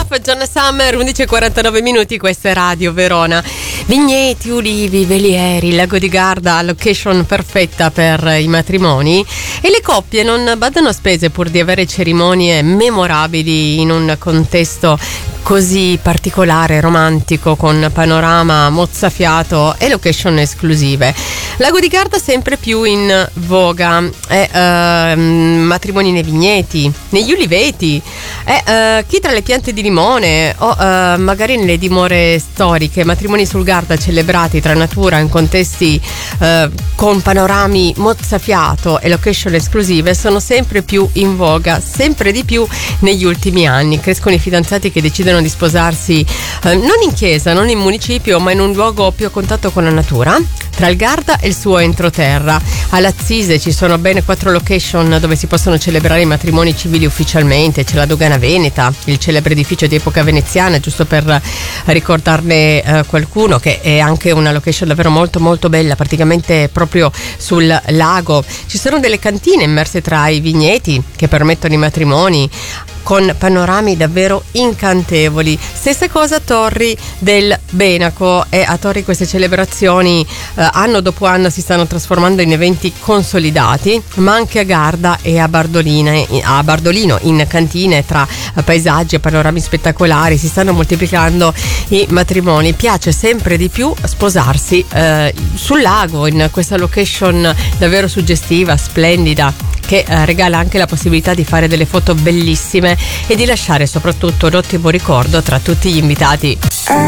Off, John Summer, 11:49 minuti, questa è Radio Verona. Vigneti, ulivi, velieri, lago di Garda, location perfetta per i matrimoni, e le coppie non badano a spese pur di avere cerimonie memorabili in un contesto così particolare, romantico, con panorama mozzafiato e location esclusive. Lago di Garda sempre più in voga, matrimoni nei vigneti, negli uliveti, chi tra le piante di limone o magari nelle dimore storiche, matrimoni sul Garda celebrati tra natura in contesti con panorami mozzafiato e location esclusive sono sempre più in voga, sempre di più negli ultimi anni. Crescono i fidanzati che decidono di sposarsi non in chiesa, non in municipio, ma in un luogo più a contatto con la natura, tra il Garda e il suo entroterra. All'Azzise ci sono ben 4 location dove si possono celebrare i matrimoni civili ufficialmente. C'è la Dogana Veneta, il celebre edificio di epoca veneziana, giusto per ricordarne qualcuno, che è anche una location davvero molto molto bella, praticamente proprio sul lago. Ci sono delle cantine immerse tra i vigneti che permettono i matrimoni con panorami davvero incantevoli. Stessa cosa a Torri del Benaco, e a Torri queste celebrazioni anno dopo anno si stanno trasformando in eventi consolidati, ma anche a Garda e a Bardolino in cantine tra paesaggi e panorami spettacolari si stanno moltiplicando i matrimoni. Piace sempre di più sposarsi sul lago, in questa location davvero suggestiva, splendida, che regala anche la possibilità di fare delle foto bellissime e di lasciare soprattutto un ottimo ricordo tra tutti gli invitati.